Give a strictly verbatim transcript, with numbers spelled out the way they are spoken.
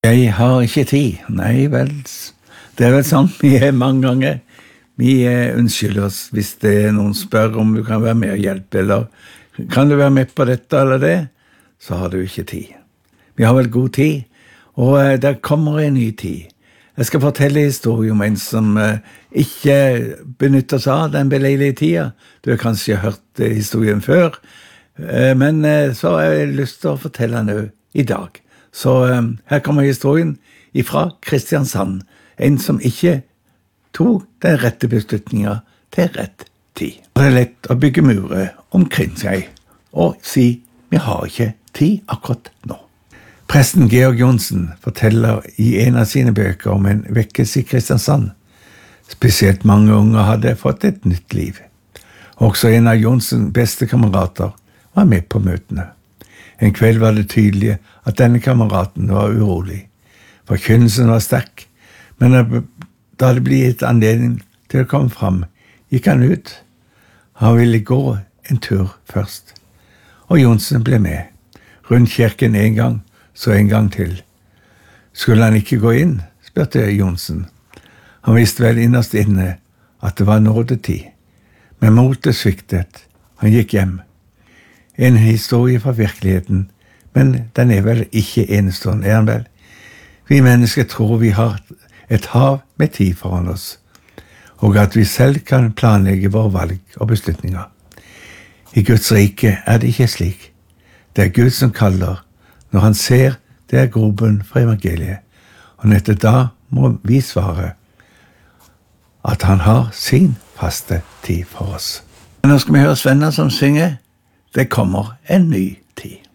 Jeg har ikke tid. Nei vel, det er vel sånn vi er mange ganger. Vi unnskylder oss hvis det er noen spør om du kan være med og hjelpe, eller kan du være med på dette eller det, så har du ikke tid. Vi har vel god tid, og der kommer en ny tid. Jeg skal fortelle historie om en som ikke benytter seg av den beleilige tida. Du har kanskje hørt historien før, men så har jeg lyst til å fortelle den også i dag. Så her kommer historien fra Kristiansand, en som ikke tog den rette beslutningen til rett tid. Det er lett å bygge mure omkring seg og si, vi har ikke tid akkurat nå. Presten Georg Johnsen forteller i en av sine bøker om en vekkelse i Kristiansand. Spesielt mange unge hadde fått et nytt liv. Også en av Johnsens beste kamerater var med på møtene. En kveld var det tydelig at denne kameraten var urolig. Forkynnelsen var sterk, men da det ble gitt anledning til å komme fram, gikk han ut. Han ville gå en tur først, og Johnsen ble med. Rundt kirken en gang, så en gang til. Skulle han ikke gå inn, spurte Johnsen. Han visste vel innerst inne at det var nådetid, men motet sviktet. Han gikk hjem. En historie fra virkeligheten, men den er vel ikke enestående, er han vel? Vi mennesker tror vi har et hav med tid foran oss, og at vi selv kan planlegge våre valg og beslutninger. I Guds rike er det ikke slik. Det er Gud som kaller, når han ser det er groben for evangeliet, og nettopp da må vi svare at han har sin faste tid for oss. Nå skal vi høre Svenner som synger, det kommer en ny tid.